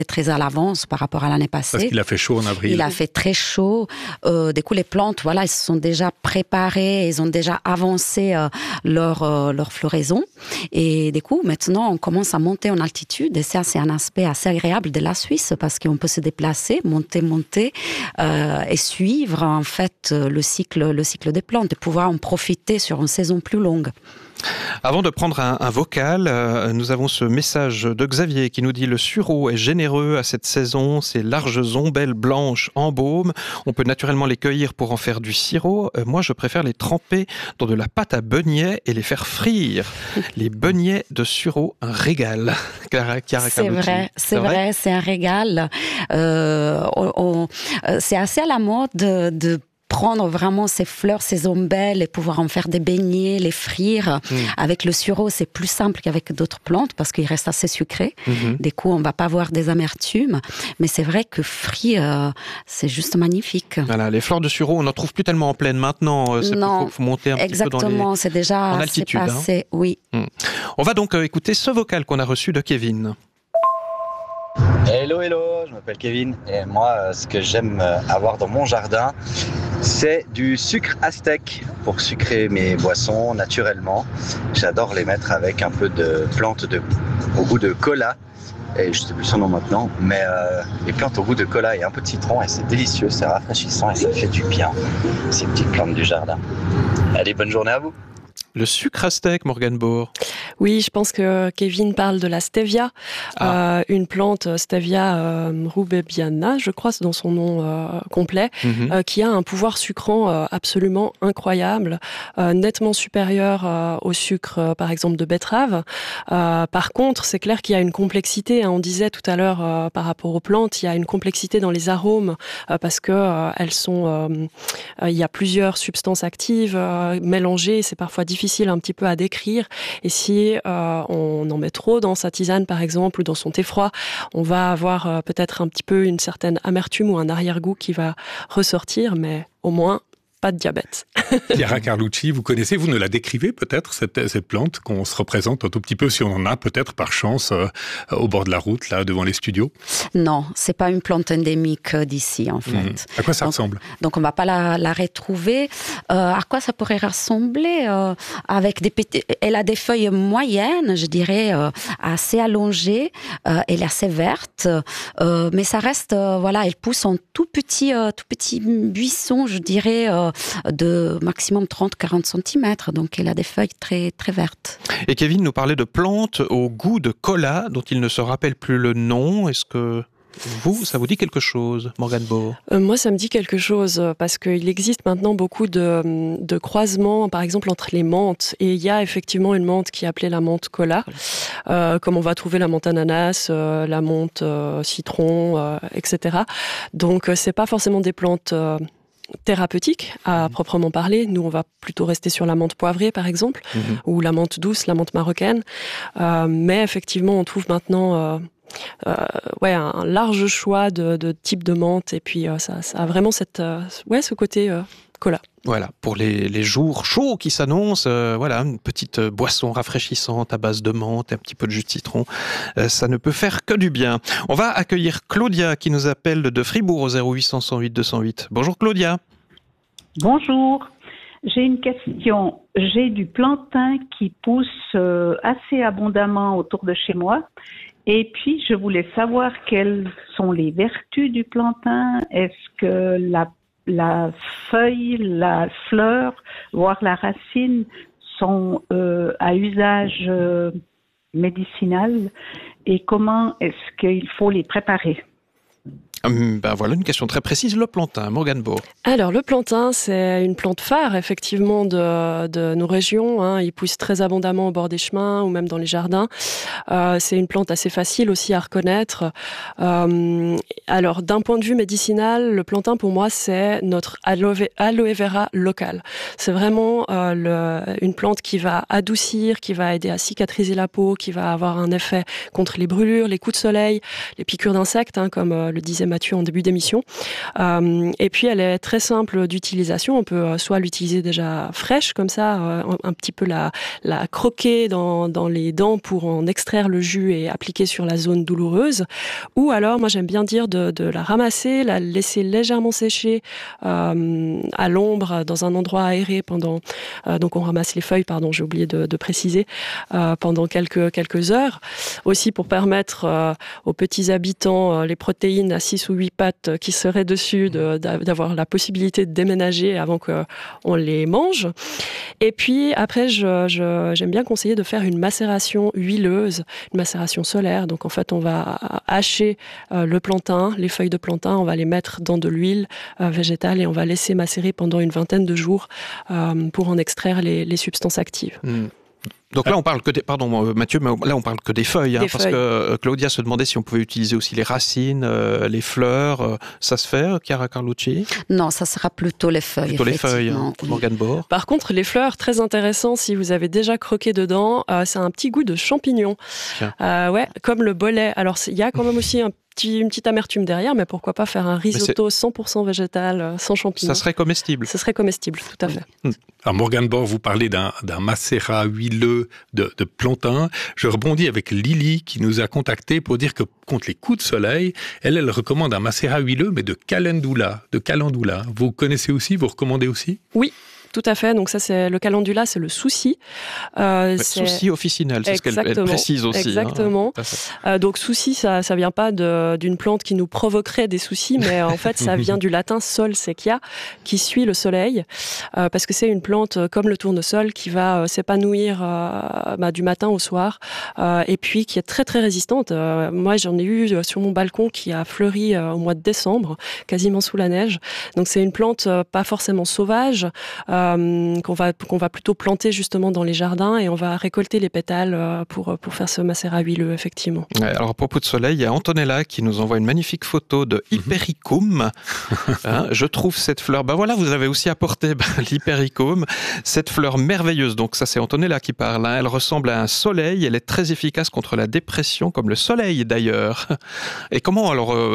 très à l'avance par rapport à l'année passée. Parce qu'il a fait chaud en avril. Il a fait très chaud. Du coup, les plantes, voilà, elles se sont déjà préparées, elles ont déjà avancé leur floraison. Et du coup, maintenant, on commence à monter en altitude. Et ça, c'est un aspect assez agréable de la Suisse parce qu'on peut se déplacer, monter, et suivre en fait le cycle des plantes, de pouvoir en profiter sur une saison plus longue. Avant de prendre un vocal, nous avons ce message de Xavier qui nous dit « Le sureau est généreux à cette saison, ces larges ombelles blanches en baume. On peut naturellement les cueillir pour en faire du sirop. Moi, je préfère les tremper dans de la pâte à beignets et les faire frire. Les beignets de sureau, un régal. » C'est vrai, c'est un régal. C'est assez à la mode de prendre vraiment ces fleurs, ces ombelles et pouvoir en faire des beignets, les frire. Avec le sureau, c'est plus simple qu'avec d'autres plantes parce qu'il reste assez sucré. Du coup, on ne va pas avoir des amertumes. Mais c'est vrai que frit, c'est juste magnifique. Voilà, les fleurs de sureau, on n'en trouve plus tellement en plaine maintenant. Non, faut monter un petit peu dans c'est déjà en altitude. C'est passé, oui. On va donc écouter ce vocal qu'on a reçu de Kevin. Hello, je m'appelle Kevin et moi, ce que j'aime avoir dans mon jardin, c'est du sucre aztèque pour sucrer mes boissons naturellement. J'adore les mettre avec un peu de plantes au goût de cola. Et je ne sais plus son nom maintenant, mais les plantes au goût de cola et un peu de citron, et c'est délicieux, c'est rafraîchissant et ça fait du bien, ces petites plantes du jardin. Allez, bonne journée à vous. Le sucre aztèque, Morgane Bourg. Oui, je pense que Kevin parle de la stevia, une plante stevia rubebiana, je crois, c'est dans son nom complet, qui a un pouvoir sucrant absolument incroyable, nettement supérieur au sucre, par exemple, de betterave. Par contre, c'est clair qu'il y a une complexité, on disait tout à l'heure par rapport aux plantes, il y a une complexité dans les arômes, parce que elles sont, il y a plusieurs substances actives mélangées, c'est parfois difficile un petit peu à décrire, et si on en met trop dans sa tisane par exemple ou dans son thé froid, on va avoir peut-être un petit peu une certaine amertume ou un arrière-goût qui va ressortir, mais au moins pas de diabète. Chiara Carlucci, vous connaissez, vous ne la décrivez peut-être, cette plante qu'on se représente un tout petit peu, si on en a peut-être par chance au bord de la route, là, devant les studios? Non, c'est pas une plante endémique d'ici, en fait. À quoi ça ressemble? Donc, on va pas la retrouver. À quoi ça pourrait ressembler? Avec elle a des feuilles moyennes, je dirais, assez allongées. Elle est assez verte, mais ça reste, elle pousse en tout petit buisson, je dirais, de maximum 30-40 cm, donc elle a des feuilles très, très vertes. Et Kevin nous parlait de plantes au goût de cola, dont il ne se rappelle plus le nom. Est-ce que ça vous dit quelque chose, Morgane Bourg? Moi, ça me dit quelque chose, parce qu'il existe maintenant beaucoup de croisements, par exemple, entre les menthes. Et il y a effectivement une menthe qui est appelée la menthe cola, comme on va trouver la menthe ananas, la menthe citron, etc. Donc, c'est pas forcément des plantes thérapeutique à proprement parler. Nous, on va plutôt rester sur la menthe poivrée, par exemple, ou la menthe douce, la menthe marocaine. Mais effectivement, on trouve maintenant un large choix de types de menthe. Et puis, ça a vraiment ce côté cola. Voilà, pour les jours chauds qui s'annoncent, une petite boisson rafraîchissante à base de menthe et un petit peu de jus de citron, ça ne peut faire que du bien. On va accueillir Claudia qui nous appelle de Fribourg au 0800 108 208. Bonjour Claudia. Bonjour, j'ai une question. J'ai du plantain qui pousse assez abondamment autour de chez moi. Et puis, je voulais savoir quelles sont les vertus du plantain. Est-ce que la feuille, la fleur, voire la racine sont à usage médicinal, et comment est-ce qu'il faut les préparer? Voilà une question très précise, le plantain, Morgane Bourg. Alors, le plantain, c'est une plante phare, effectivement, de nos régions. Il pousse très abondamment au bord des chemins ou même dans les jardins. C'est une plante assez facile aussi à reconnaître. Alors, d'un point de vue médicinal, le plantain, pour moi, c'est notre aloe vera local. C'est vraiment une plante qui va adoucir, qui va aider à cicatriser la peau, qui va avoir un effet contre les brûlures, les coups de soleil, les piqûres d'insectes, comme le disait Mathieu en début d'émission. Et puis, elle est très simple d'utilisation. On peut soit l'utiliser déjà fraîche, comme ça, un petit peu la croquer dans les dents pour en extraire le jus et appliquer sur la zone douloureuse. Ou alors, moi, j'aime bien dire de la ramasser, la laisser légèrement sécher à l'ombre, dans un endroit aéré pendant... donc, on ramasse les feuilles, pardon, j'ai oublié de préciser, pendant quelques heures. Aussi pour permettre aux petits habitants, les protéines à 6 ou 8 pattes qui seraient dessus, d'avoir la possibilité de déménager avant qu'on les mange. Et puis après, j'aime bien conseiller de faire une macération huileuse, une macération solaire. Donc en fait, on va hacher le plantain, les feuilles de plantain, on va les mettre dans de l'huile végétale et on va laisser macérer pendant une vingtaine de jours pour en extraire les substances actives. Donc là, on parle que des... Pardon, Mathieu, mais là, on parle que des feuilles, parce que Claudia se demandait si on pouvait utiliser aussi les racines, les fleurs. Ça se fait, Chiara Carlucci? Non, ça sera plutôt les feuilles. Plutôt les feuilles, hein, Morgane Borre. Par contre, les fleurs, très intéressant, si vous avez déjà croqué dedans, ça a un petit goût de champignon. Ouais, comme le bolet. Alors, il y a quand même aussi une petite amertume derrière, mais pourquoi pas faire un risotto 100% végétal, sans champignons. Ça serait comestible. Ce serait comestible, tout à fait. Alors Morgane Borre, vous parlez d'un macérat huileux de plantain. Je rebondis avec Lily qui nous a contacté pour dire que contre les coups de soleil, elle recommande un macérat huileux, mais de calendula. Vous connaissez aussi, vous recommandez aussi? Oui. Tout à fait. Donc ça, c'est le calendula, c'est le souci. Souci officinal, c'est ce qu'elle précise aussi. Exactement. Donc souci, ça vient pas d'une plante qui nous provoquerait des soucis, mais en fait, ça vient du latin sol sequia, qui suit le soleil, parce que c'est une plante comme le tournesol qui va s'épanouir du matin au soir, et puis qui est très très résistante. Moi, j'en ai eu sur mon balcon qui a fleuri au mois de décembre, quasiment sous la neige. Donc c'est une plante pas forcément sauvage. Qu'on va plutôt planter justement dans les jardins et on va récolter les pétales pour faire ce macérat huileux, effectivement. Alors à propos de soleil, il y a Antonella qui nous envoie une magnifique photo de Hypericum. Je trouve cette fleur, voilà, vous avez aussi apporté l'Hypericum, cette fleur merveilleuse. Donc ça, c'est Antonella qui parle. Elle ressemble à un soleil, elle est très efficace contre la dépression, comme le soleil d'ailleurs. Et comment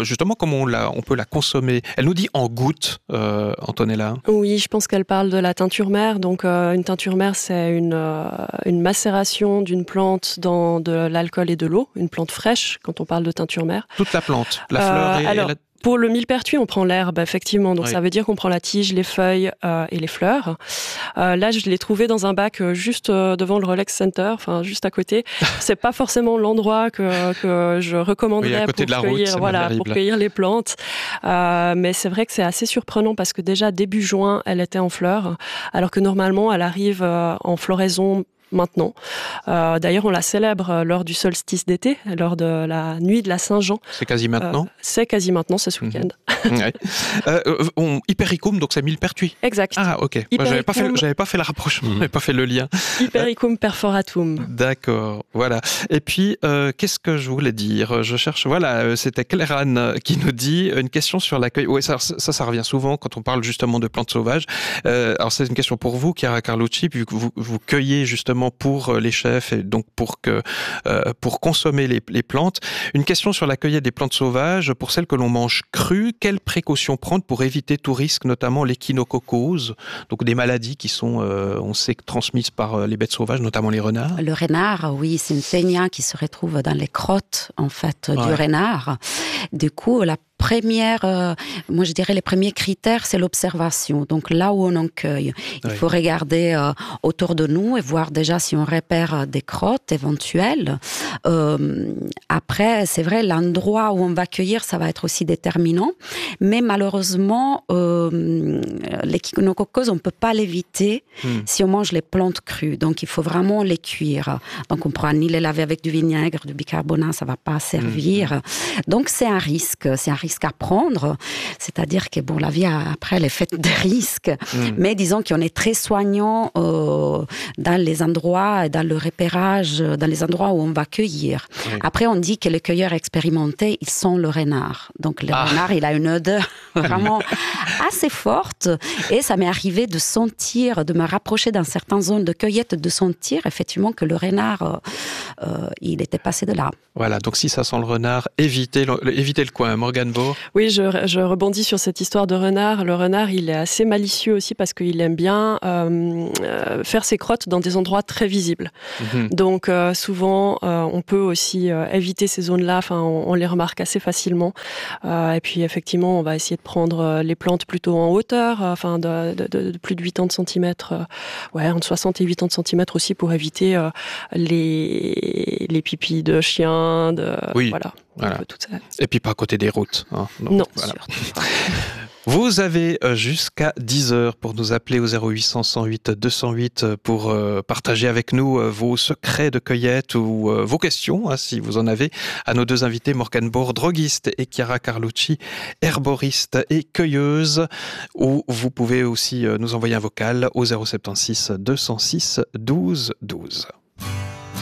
on peut la consommer? Elle nous dit en gouttes, Antonella. Oui, je pense qu'elle parle de la teinture mère. Donc une teinture mère, c'est une macération d'une plante dans de l'alcool et de l'eau, une plante fraîche quand on parle de teinture mère. Toute la plante, la fleur et Pour le millepertuis, on prend l'herbe, effectivement. Donc, ça veut dire qu'on prend la tige, les feuilles et les fleurs. Là, je l'ai trouvé dans un bac juste devant le Rolex Center, enfin, juste à côté. C'est pas forcément l'endroit que je recommanderais pour cueillir les plantes. Mais c'est vrai que c'est assez surprenant parce que déjà, début juin, elle était en fleurs, alors que normalement, elle arrive en floraison maintenant. D'ailleurs, on la célèbre lors du solstice d'été, lors de la nuit de la Saint-Jean. C'est quasi maintenant? C'est quasi maintenant, c'est ce week-end. Hypericum, donc c'est millepertuis. Exact. Ah, ok. Moi, j'avais pas fait le rapprochement, j'avais pas fait le lien. Hypericum perforatum. D'accord, voilà. Et puis, qu'est-ce que je voulais dire? Je cherche, c'était Claire-Anne qui nous dit une question sur l'accueil. Oui, ça revient souvent quand on parle justement de plantes sauvages. Alors, c'est une question pour vous, Chiara Carlucci, vu que vous cueillez justement pour les chefs et donc pour consommer les plantes. Une question sur la cueillette des plantes sauvages. Pour celles que l'on mange crues, quelles précautions prendre pour éviter tout risque, notamment l'échinococose, donc des maladies qui sont, on sait, transmises par les bêtes sauvages, notamment les renards? Le renard, oui, c'est une ténia qui se retrouve dans les crottes, en fait, du renard. Du coup, moi je dirais les premiers critères, c'est l'observation. Donc là où on en cueille, il faut regarder autour de nous et voir déjà si on repère des crottes éventuelles. Après, c'est vrai, l'endroit où on va cueillir, ça va être aussi déterminant. Mais malheureusement, l'échinococose, on ne peut pas l'éviter si on mange les plantes crues. Donc il faut vraiment les cuire. Donc on ne pourra ni les laver avec du vinaigre, du bicarbonate, ça ne va pas servir. Donc c'est un risque à prendre, c'est-à-dire que la vie après elle est faite de risques, mais disons qu'on est très soignant dans les endroits, dans le repérage, dans les endroits où on va cueillir. Après, on dit que les cueilleurs expérimentés, ils sont le renard. Donc le renard, il a une odeur vraiment assez forte, et ça m'est arrivé de me rapprocher dans certaines zones de cueillette, de sentir effectivement que le renard, il était passé de là. Voilà, donc si ça sent le renard, évitez le coin. Morgane Borre. Borg. Oui, je rebondis sur cette histoire de renard. Le renard, il est assez malicieux aussi parce qu'il aime bien faire ses crottes dans des endroits très visibles. Donc souvent, on peut aussi éviter ces zones-là. Enfin, on les remarque assez facilement. Et puis effectivement, on va essayer de prendre les plantes plutôt en hauteur, de plus de 80 cm, entre 60 et 80 cm aussi pour éviter les pipis de chiens, voilà. Tout ça. Et puis pas à côté des routes. Hein. Donc, non, voilà. surtout. Vous avez jusqu'à 10h pour nous appeler au 0800 108 208 pour partager avec nous vos secrets de cueillette ou vos questions, hein, si vous en avez, à nos deux invités, Morgane Borg, droguiste, et Chiara Carlucci, herboriste et cueilleuse. Ou vous pouvez aussi nous envoyer un vocal au 076 206 12 12.